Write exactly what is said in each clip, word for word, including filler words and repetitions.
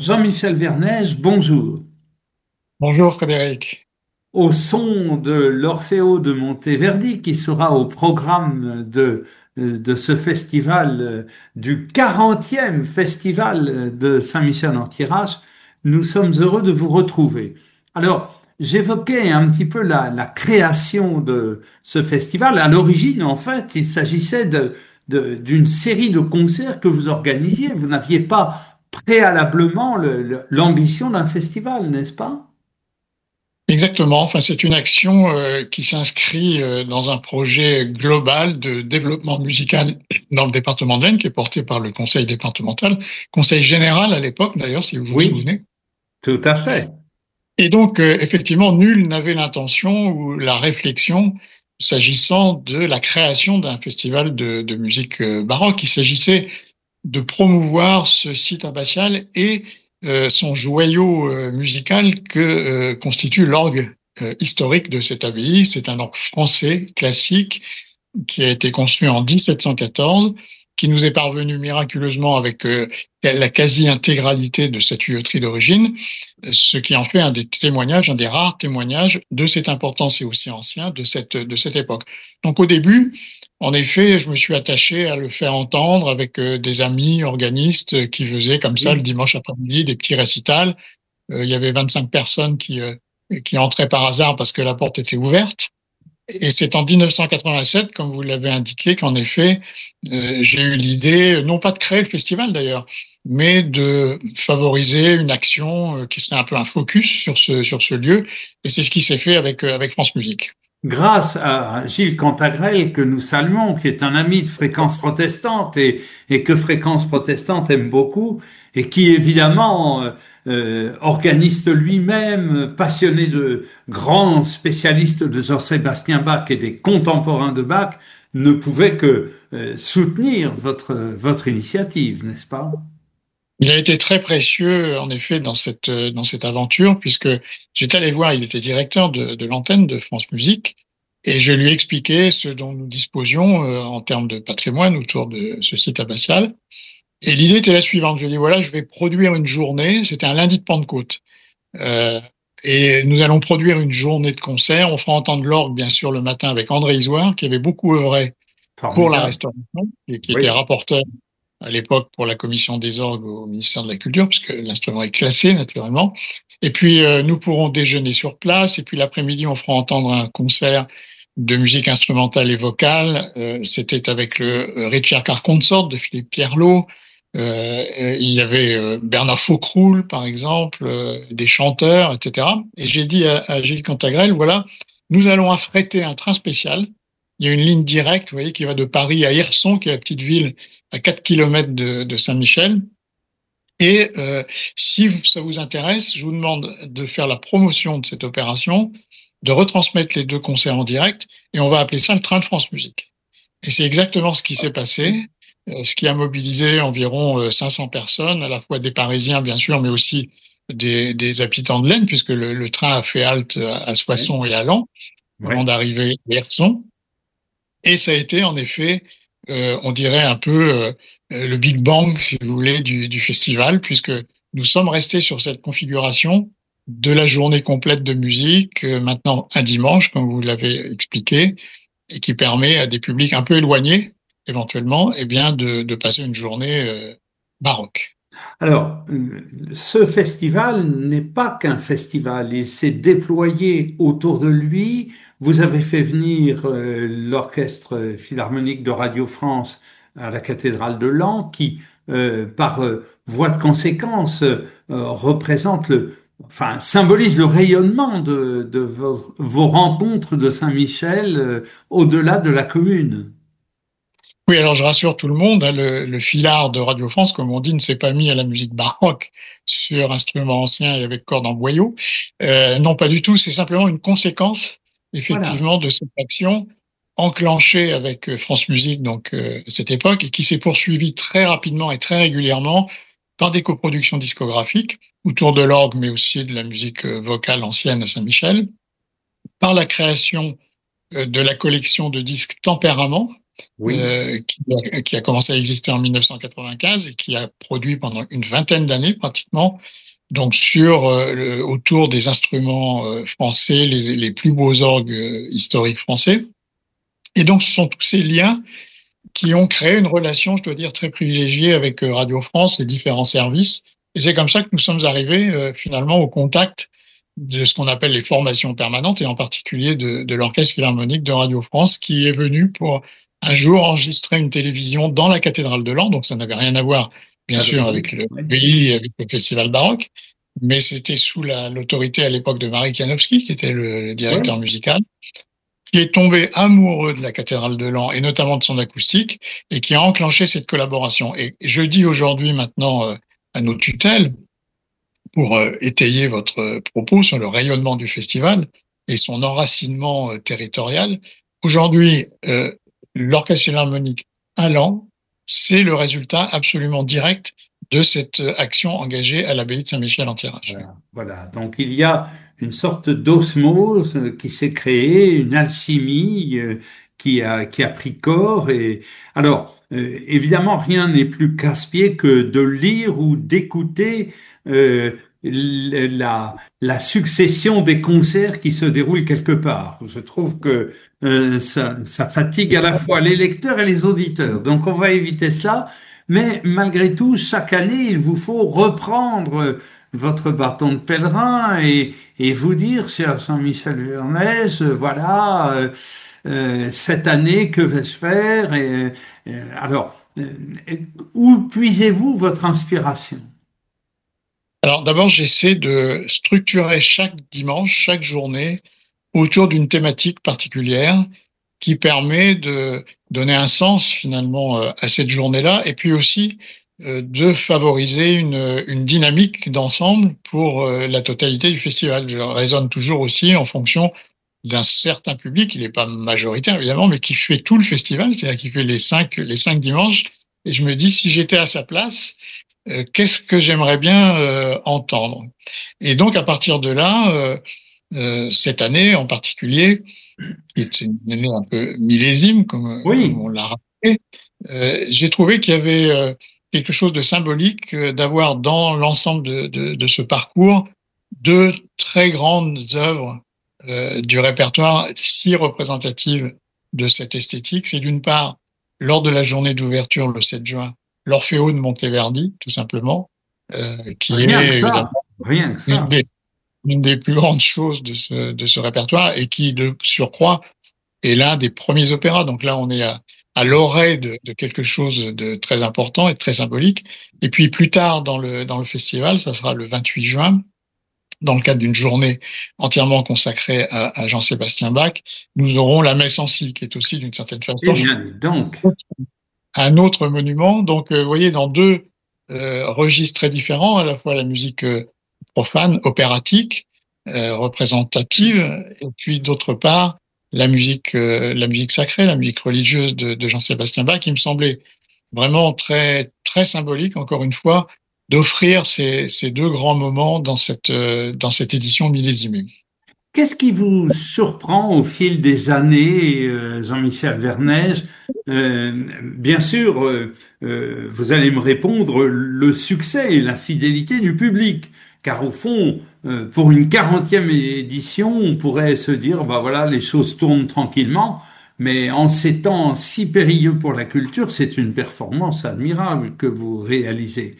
Jean-Michel Vernège, bonjour. Bonjour Frédéric. Au son de l'Orfeo de Monteverdi, qui sera au programme de, de ce festival, euh, du quarantième festival de Saint-Michel-en-Thiérache, nous sommes heureux de vous retrouver. Alors, j'évoquais un petit peu la, la création de ce festival. À l'origine, en fait, il s'agissait de, de- d'une série de concerts que vous organisiez. Vous n'aviez pas préalablement le- le- l'ambition d'un festival, n'est-ce pas? Exactement. Enfin, c'est une action euh, qui s'inscrit euh, dans un projet global de développement musical dans le département de l'Aisne, qui est porté par le conseil départemental, conseil général à l'époque d'ailleurs, si vous vous Oui, souvenez. tout à fait. Et donc, euh, effectivement, nul n'avait l'intention ou la réflexion s'agissant de la création d'un festival de, de musique euh, baroque. Il s'agissait de promouvoir ce site abbatial et euh, son joyau euh, musical que euh, constitue l'orgue euh, historique de cette abbaye. C'est un orgue français classique qui a été construit en dix-sept cent quatorze, qui nous est parvenu miraculeusement avec euh, la quasi-intégralité de sa tuyauterie d'origine, ce qui en fait un des témoignages, un des rares témoignages de cette importance et aussi ancien de cette, de cette époque. Donc au début, en effet, je me suis attaché à le faire entendre avec euh, des amis organistes qui faisaient comme ça le Oui. dimanche après-midi des petits récitals. Euh, il y avait vingt-cinq personnes qui, euh, qui entraient par hasard parce que la porte était ouverte. Et c'est en mille neuf cent quatre-vingt-sept, comme vous l'avez indiqué, qu'en effet, euh, j'ai eu l'idée, non pas de créer le festival d'ailleurs, mais de favoriser une action euh, qui serait un peu un focus sur ce, sur ce lieu. Et c'est ce qui s'est fait avec, euh, avec France Musique. Grâce à Gilles Cantagrel, que nous saluons, qui est un ami de Fréquence Protestante et, et que Fréquence Protestante aime beaucoup, et qui évidemment, euh, euh, organiste lui-même, passionné de grands spécialistes de Jean-Sébastien Bach et des contemporains de Bach, ne pouvait que euh, soutenir votre, votre initiative, n'est-ce pas? Il a été très précieux, en effet, dans cette, euh, dans cette aventure, puisque j'étais allé le voir, il était directeur de, de l'antenne de France Musique, et je lui ai expliqué ce dont nous disposions euh, en termes de patrimoine autour de ce site abbatial. Et l'idée était la suivante. Je lui ai dit, voilà, je vais produire une journée, c'était un lundi de Pentecôte, euh, et nous allons produire une journée de concert. On fera entendre l'orgue, bien sûr, le matin avec André Isoire, qui avait beaucoup œuvré pour la Formidable. restauration, et qui était Oui. rapporteur à l'époque pour la commission des orgues au ministère de la Culture, puisque l'instrument est classé naturellement. Et puis euh, nous pourrons déjeuner sur place, et puis l'après-midi on fera entendre un concert de musique instrumentale et vocale. Euh, C'était avec le Richard Carr Consort de Philippe Pierlot. Euh, il y avait euh, Bernard Faucroul, par exemple, euh, des chanteurs, et cetera. Et j'ai dit à, à Gilles Cantagrel, voilà, nous allons affréter un train spécial. Il y a une ligne directe, vous voyez, qui va de Paris à Hirson, qui est la petite ville à quatre kilomètres de, de Saint-Michel. Et euh, si ça vous intéresse, je vous demande de faire la promotion de cette opération, de retransmettre les deux concerts en direct, et on va appeler ça le train de France Musique. Et c'est exactement ce qui s'est passé, euh, ce qui a mobilisé environ euh, cinq cents personnes, à la fois des Parisiens, bien sûr, mais aussi des, des habitants de l'Aisne, puisque le, le train a fait halte à, à Oui. Soissons et à Laon, avant Oui. d'arriver à Hirson. Et ça a été en effet, euh, on dirait un peu euh, le Big Bang, si vous voulez, du, du festival, puisque nous sommes restés sur cette configuration de la journée complète de musique, euh, maintenant un dimanche, comme vous l'avez expliqué, et qui permet à des publics un peu éloignés, éventuellement, eh bien, de, de passer une journée euh, baroque. Alors, euh, ce festival n'est pas qu'un festival, il s'est déployé autour de lui. Vous avez fait venir euh, l'Orchestre philharmonique de Radio France à la cathédrale de Laon, qui, euh, par euh, voie de conséquence, euh, représente le, enfin, symbolise le rayonnement de, de vos, vos rencontres de Saint-Michel euh, au-delà de la commune. Oui, alors je rassure tout le monde, hein, le, le filard de Radio France, comme on dit, ne s'est pas mis à la musique baroque sur instruments anciens et avec cordes en boyau. Euh, non, pas du tout, c'est simplement une conséquence, Voilà. effectivement, de cette action enclenchée avec euh, France Musique, donc euh, cette époque, et qui s'est poursuivie très rapidement et très régulièrement dans des coproductions discographiques, autour de l'orgue, mais aussi de la musique euh, vocale ancienne à Saint-Michel, par la création euh, de la collection de disques Tempérament, Oui. euh, qui, a, qui a commencé à exister en mille neuf cent quatre-vingt-quinze et qui a produit pendant une vingtaine d'années pratiquement, donc sur euh, le, autour des instruments euh, français, les, les plus beaux orgues euh, historiques français. Et donc, ce sont tous ces liens qui ont créé une relation, je dois dire, très privilégiée avec euh, Radio France et différents services. Et c'est comme ça que nous sommes arrivés euh, finalement au contact de ce qu'on appelle les formations permanentes, et en particulier de, de l'Orchestre Philharmonique de Radio France, qui est venu pour un jour enregistrer une télévision dans la cathédrale de Laon. Donc ça n'avait rien à voir, bien Avec sûr, vous. avec le Oui. pays, avec le festival baroque, mais c'était sous la, l'autorité à l'époque de Marie Janowski, qui était le, le directeur Oui. musical, qui est tombé amoureux de la cathédrale de Laon et notamment de son acoustique, et qui a enclenché cette collaboration. Et je dis aujourd'hui maintenant euh, à nos tutelles, pour euh, étayer votre propos sur le rayonnement du festival et son enracinement euh, territorial. Aujourd'hui, euh, l'Orchestre Philharmonique à Laon, c'est le résultat absolument direct de cette action engagée à l'abbaye de Saint-Michel en Thiérache. Voilà. Voilà. Donc il y a une sorte d'osmose euh, qui s'est créée, une alchimie euh, qui a, qui a pris corps. Et alors, euh, évidemment, rien n'est plus casse-pied que de lire ou d'écouter euh, l- la, la succession des concerts qui se déroulent quelque part. Je trouve que euh, ça, ça fatigue à la fois les lecteurs et les auditeurs. Donc on va éviter cela. Mais malgré tout, chaque année, il vous faut reprendre votre bâton de pèlerin et, et vous dire, cher Jean-Michel Vernès, euh, voilà, euh, euh, cette année, que vais-je faire? Et, euh, alors, euh, où puisez-vous votre inspiration? Alors d'abord, j'essaie de structurer chaque dimanche, chaque journée, autour d'une thématique particulière qui permet de donner un sens finalement euh, à cette journée-là, et puis aussi euh, de favoriser une, une dynamique d'ensemble pour euh, la totalité du festival. Je raisonne toujours aussi en fonction d'un certain public, il n'est pas majoritaire évidemment, mais qui fait tout le festival, c'est-à-dire qui fait les cinq, les cinq dimanches, et je me dis, si j'étais à sa place, euh, qu'est-ce que j'aimerais bien euh, entendre? Et donc à partir de là, euh, euh, cette année en particulier, c'est une année un peu millésime, comme, comme Oui, on l'a rappelé, euh, j'ai trouvé qu'il y avait euh, quelque chose de symbolique euh, d'avoir dans l'ensemble de, de, de ce parcours deux très grandes œuvres euh, du répertoire si représentatives de cette esthétique. C'est d'une part, lors de la journée d'ouverture le sept juin, l'Orfeo de Monteverdi, tout simplement, euh, qui rien que est évidemment ça, rien que une ça. des, une des plus grandes choses de ce, de ce répertoire, et qui, de surcroît, est l'un des premiers opéras. Donc là, on est à, à l'orée de, de quelque chose de très important et de très symbolique. Et puis plus tard dans le, dans le festival, ça sera le vingt-huit juin, dans le cadre d'une journée entièrement consacrée à, à Jean-Sébastien Bach, nous aurons la messe en si, qui est aussi d'une certaine Eh façon bien, donc, un autre monument. Donc, euh, vous voyez, dans deux euh, registres très différents, à la fois la musique euh, profane, opératique, euh, représentative, et puis d'autre part la musique, euh, la musique sacrée, la musique religieuse de, de Jean-Sébastien Bach, qui me semblait vraiment très très symbolique, encore une fois, d'offrir ces, ces deux grands moments dans cette euh, dans cette édition millésimée. qu'est-ce qui vous surprend au fil des années, euh, Jean-Michel Vernège? Euh, bien sûr, euh, euh, vous allez me répondre le succès et la fidélité du public, car au fond, euh, pour une quarantième édition, on pourrait se dire, bah voilà, les choses tournent tranquillement, mais en ces temps si périlleux pour la culture, c'est une performance admirable que vous réalisez.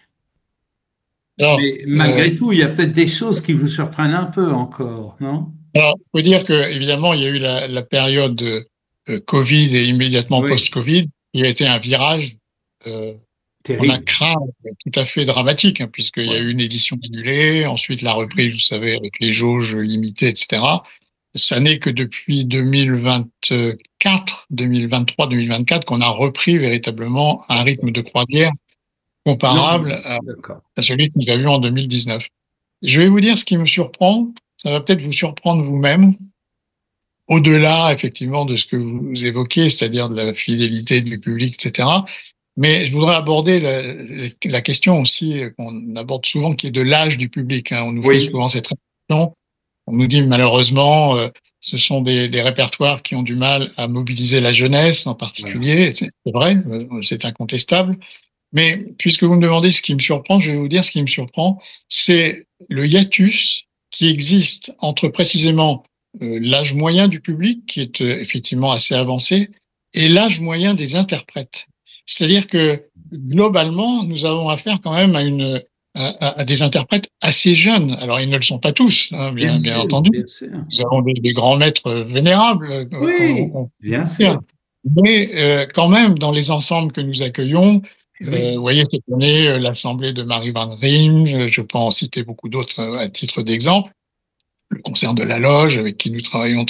Alors, Mais euh, malgré tout, il y a peut-être des choses qui vous surprennent un peu encore, non? alors, faut dire que évidemment, il y a eu la, la période euh, Covid et immédiatement Oui, post-Covid, il a été un virage euh, qu'on a terrible. craint euh, tout à fait dramatique, hein, puisqu'il y a Ouais. eu une édition annulée, ensuite la reprise, vous savez, avec les jauges limitées, et cetera. Ça n'est que depuis deux mille vingt-quatre, deux mille vingt-trois, deux mille vingt-quatre qu'on a repris véritablement un rythme de croisière Non, comparable à, d'accord. à celui que nous avions en deux mille dix-neuf. Je vais vous dire ce qui me surprend, ça va peut-être vous surprendre vous-même, au-delà effectivement de ce que vous évoquez, c'est-à-dire de la fidélité du public, et cetera. Mais je voudrais aborder la, la question aussi qu'on aborde souvent, qui est de l'âge du public, hein. On nous fait Oui, souvent cette réflexion. On nous dit malheureusement, euh, ce sont des, des répertoires qui ont du mal à mobiliser la jeunesse en particulier. Ouais. C'est vrai, c'est incontestable. Mais puisque vous me demandez ce qui me surprend, je vais vous dire ce qui me surprend, c'est le hiatus qui existe entre précisément euh, l'âge moyen du public, qui est euh, effectivement assez avancé, et l'âge moyen des interprètes. C'est-à-dire que globalement, nous avons affaire quand même à une à, à des interprètes assez jeunes. Alors, ils ne le sont pas tous, hein, bien, bien, bien sûr, entendu. Bien sûr. Nous avons des, des grands maîtres vénérables. Oui, on, on bien sûr. Mais euh, quand même, dans les ensembles que nous accueillons, oui. euh, vous voyez, cette année, euh, l'Assemblée de Marie Van Rijn, euh, je peux en citer beaucoup d'autres euh, à titre d'exemple, le concert de la Loge, avec qui nous travaillons